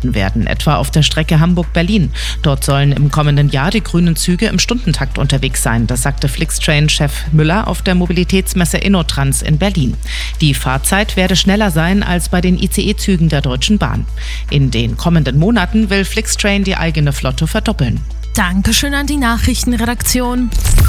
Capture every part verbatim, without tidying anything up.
gebunden werden, etwa auf der Strecke Hamburg-Berlin. Dort sollen im kommenden Jahr die grünen Züge im Stundentakt unterwegs sein. Das sagte Flixtrain-Chef Müller auf der Mobilitätsmesse InnoTrans in Berlin. Die Fahrzeit werde schneller sein als bei den I C E-Zügen der Deutschen Bahn. In den kommenden Monaten will Flixtrain die eigene Flotte verdoppeln. Dankeschön an die Nachrichtenredaktion.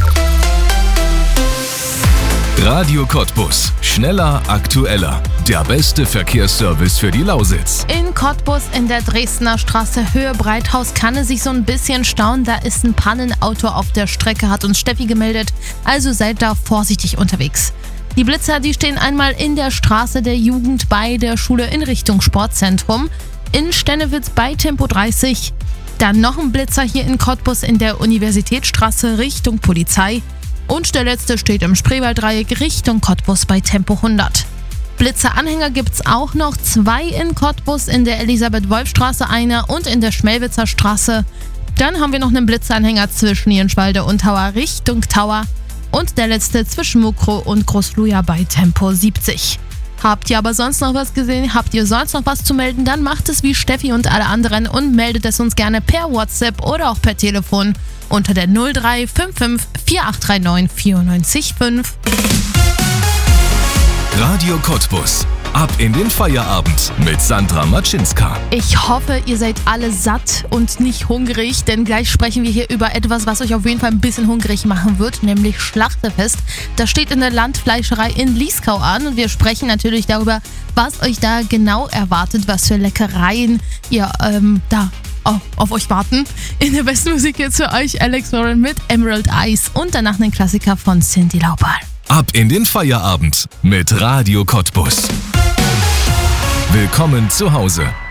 Radio Cottbus. Schneller, aktueller. Der beste Verkehrsservice für die Lausitz. In Cottbus in der Dresdner Straße Höhe Breithaus kann es sich so ein bisschen stauen. Da ist ein Pannenauto auf der Strecke, hat uns Steffi gemeldet. Also seid da vorsichtig unterwegs. Die Blitzer, die stehen einmal in der Straße der Jugend bei der Schule in Richtung Sportzentrum. In Stennewitz bei Tempo dreißig. Dann noch ein Blitzer hier in Cottbus in der Universitätsstraße Richtung Polizei. Und der letzte steht im Spreewalddreieck Richtung Cottbus bei Tempo hundert. Blitzeranhänger gibt's auch noch, zwei in Cottbus, in der Elisabeth-Wolf-Straße einer und in der Schmelwitzer Straße. Dann haben wir noch einen Blitzeranhänger zwischen Jenschwalde und Tauer Richtung Tauer und der letzte zwischen Mukro und Großluja bei Tempo siebzig. Habt ihr aber sonst noch was gesehen? Habt ihr sonst noch was zu melden? Dann macht es wie Steffi und alle anderen und meldet es uns gerne per WhatsApp oder auch per Telefon unter der null drei fünf fünf vier acht drei neun vier neun fünf. Radio Cottbus. Ab in den Feierabend mit Sandra Matschinska. Ich hoffe, ihr seid alle satt und nicht hungrig, denn gleich sprechen wir hier über etwas, was euch auf jeden Fall ein bisschen hungrig machen wird, nämlich Schlachtefest. Das steht in der Landfleischerei in Lieskau an und wir sprechen natürlich darüber, was euch da genau erwartet, was für Leckereien ihr ähm, da oh, auf euch warten. In der besten Musik jetzt für euch Alex Warren mit Emerald Eyes und danach einen Klassiker von Cyndi Lauper. Ab in den Feierabend mit Radio Cottbus. Willkommen zu Hause.